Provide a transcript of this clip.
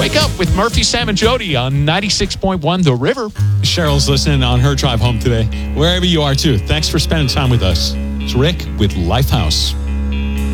Wake Up with Murphy, Sam, and Jody on 96.1 The River. Cheryl's listening on her drive home today. Wherever you are, too. Thanks for spending time with us. It's Rick with Lifehouse.